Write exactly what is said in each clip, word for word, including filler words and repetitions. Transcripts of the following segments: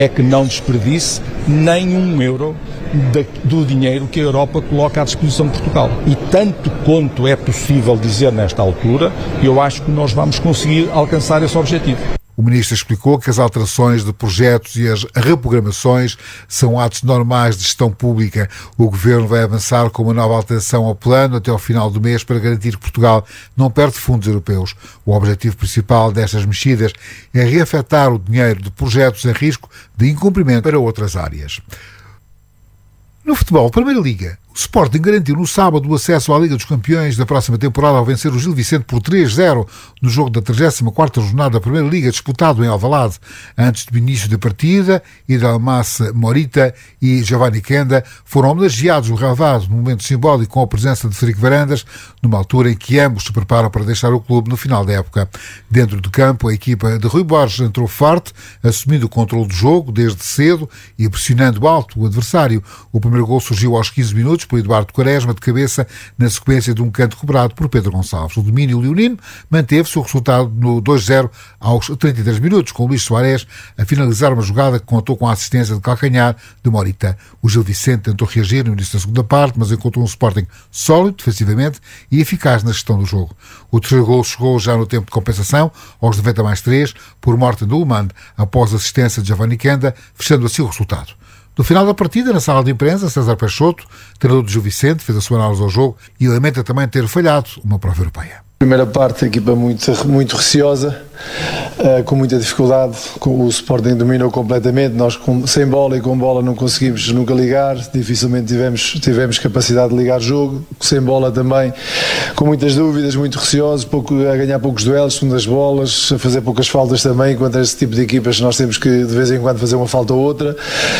é que não desperdice nem um euro de, do dinheiro que a Europa coloca à disposição de Portugal. E tanto quanto é possível dizer nesta altura, eu acho que nós vamos conseguir alcançar esse objetivo. O Ministro explicou que as alterações de projetos e as reprogramações são atos normais de gestão pública. O Governo vai avançar com uma nova alteração ao plano até ao final do mês para garantir que Portugal não perde fundos europeus. O objetivo principal destas mexidas é reafetar o dinheiro de projetos em risco de incumprimento para outras áreas. No futebol, Primeira Liga, o Sporting garantiu no sábado o acesso à Liga dos Campeões da próxima temporada ao vencer o Gil Vicente por três a zero no jogo da trigésima quarta jornada da Primeira Liga, disputado em Alvalade. Antes do início da partida, Idalmassa Morita e Giovanni Kenda foram homenageados no relvado, num momento simbólico com a presença de Frederico Varandas, numa altura em que ambos se preparam para deixar o clube no final da época. Dentro do campo, a equipa de Rui Borges entrou forte, assumindo o controle do jogo desde cedo e pressionando alto o adversário. O primeiro gol surgiu aos quinze minutos por Eduardo Quaresma de cabeça, na sequência de um canto cobrado por Pedro Gonçalves. O domínio leonino manteve-se o resultado no dois a zero aos trinta e três minutos, com Luís Soares a finalizar uma jogada que contou com a assistência de calcanhar de Morita. O Gil Vicente tentou reagir no início da segunda parte, mas encontrou um Sporting sólido defensivamente e eficaz na gestão do jogo. O terceiro gol chegou já no tempo de compensação, aos noventa mais três, por Morten Dullmann, após a assistência de Giovanni Kenda, fechando assim o resultado. No final da partida, na sala de imprensa, César Peixoto, treinador do Gil Vicente, fez a sua análise ao jogo e lamenta também ter falhado uma prova europeia. Primeira parte, a equipa muito, muito receosa, uh, com muita dificuldade. O Sporting dominou completamente. Nós, com, sem bola e com bola, não conseguimos nunca ligar. Dificilmente tivemos, tivemos capacidade de ligar jogo. Sem bola também, com muitas dúvidas, muito receosos, pouco, a ganhar poucos duelos, segundas bolas, a fazer poucas faltas também. Contra esse tipo de equipas, nós temos que de vez em quando fazer uma falta ou outra.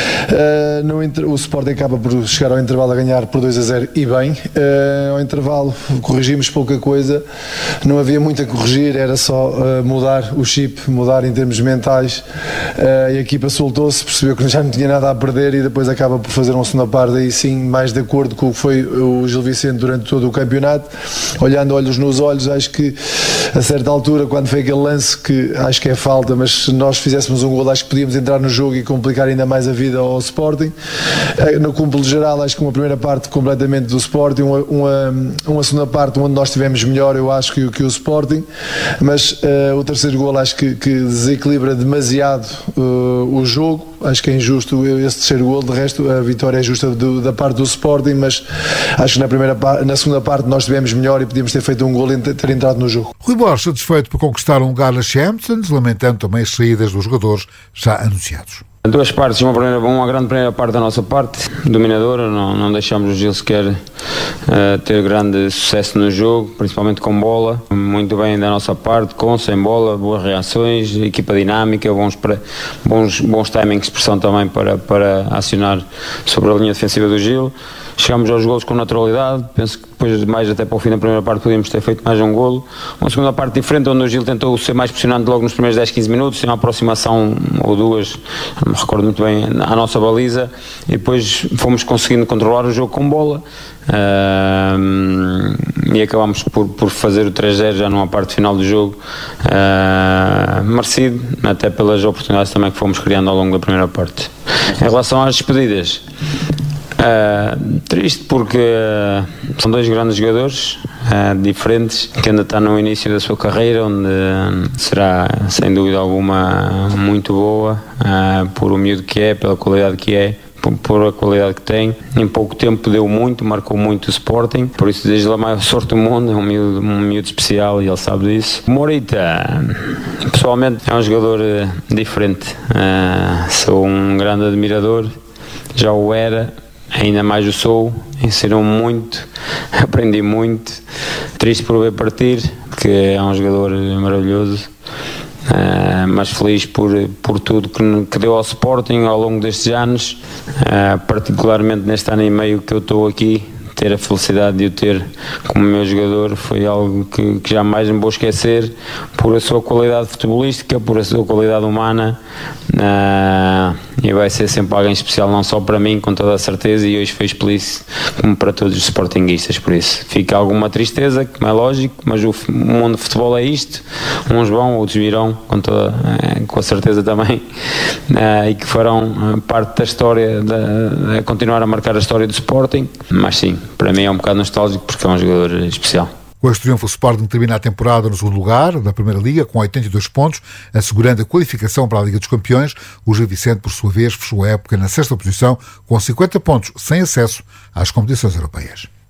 Uh, no, o Sporting acaba por chegar ao intervalo a ganhar por dois a zero e bem. Uh, ao intervalo, corrigimos pouca coisa. Não havia muito a corrigir, era só uh, mudar o chip, mudar em termos mentais. Uh, e a equipa soltou-se, percebeu que já não tinha nada a perder e depois acaba por fazer uma segunda parte, aí sim, mais de acordo com o que foi o Gil Vicente durante todo o campeonato. Olhando olhos nos olhos, acho que a certa altura, quando foi aquele lance que acho que é falta, mas se nós fizéssemos um gol, acho que podíamos entrar no jogo e complicar ainda mais a vida ao Sporting. Uh, no cúmpulo geral, acho que uma primeira parte completamente do Sporting, uma, uma, uma segunda parte onde nós estivemos melhor, eu acho que, que o Sporting, mas uh, o terceiro gol acho que, que desequilibra demasiado uh, o jogo. Acho que é injusto esse terceiro gol. De resto, a vitória é justa do, da parte do Sporting, mas acho que na, primeira, na segunda parte nós estivemos melhor e podíamos ter feito um gol e ter entrado no jogo. Rui Borges satisfeito por conquistar um lugar na Champions, lamentando também as saídas dos jogadores já anunciados. Duas partes, uma, primeira, uma grande primeira parte da nossa parte, dominadora, não, não deixamos o Gil sequer uh, ter grande sucesso no jogo, principalmente com bola, muito bem da nossa parte, com, sem bola, boas reações, equipa dinâmica, bons, bons, bons timings de pressão também para, para acionar sobre a linha defensiva do Gil. Chegamos aos golos com naturalidade, penso que depois, mais até para o fim da primeira parte, podíamos ter feito mais um golo. Uma segunda parte diferente, onde o Gil tentou ser mais pressionante logo nos primeiros dez, quinze minutos, tem uma aproximação ou duas, não me recordo muito bem, à nossa baliza, e depois fomos conseguindo controlar o jogo com bola, uh, e acabámos por, por fazer o três a zero já numa parte final do jogo, uh, merecido, até pelas oportunidades também que fomos criando ao longo da primeira parte. Em relação às despedidas, Uh, triste porque uh, são dois grandes jogadores uh, diferentes, que ainda está no início da sua carreira, onde uh, será sem dúvida alguma muito boa, uh, por o miúdo que é, pela qualidade que é, por, por a qualidade que tem. Em pouco tempo deu muito, marcou muito o Sporting, por isso desejo-lhe a maior sorte do mundo. É um miúdo, um miúdo especial e ele sabe disso. Morita, pessoalmente, é um jogador uh, diferente, uh, sou um grande admirador, já o era, ainda mais o sou, ensinou muito, aprendi muito, triste por ver partir, porque é um jogador maravilhoso, uh, mas feliz por, por tudo que, que deu ao Sporting ao longo destes anos, uh, particularmente neste ano e meio que eu estou aqui. Ter a felicidade de o ter como meu jogador foi algo que, que jamais me vou esquecer, por a sua qualidade futebolística, por a sua qualidade humana, uh, e e vai ser sempre alguém especial, não só para mim, com toda a certeza, e hoje fez por isso, como para todos os sportinguistas. Por isso fica alguma tristeza, como é lógico, mas o mundo de futebol é isto, uns vão, outros virão, com, toda, com a certeza também, e que farão parte da história, de, de continuar a marcar a história do Sporting, mas sim, para mim é um bocado nostálgico porque é um jogador especial. Com este triunfo, o Sporting termina a temporada no segundo lugar da Primeira Liga, com oitenta e dois pontos, assegurando a qualificação para a Liga dos Campeões. O Gil Vicente, por sua vez, fechou a época na sexta posição, com cinquenta pontos, sem acesso às competições europeias.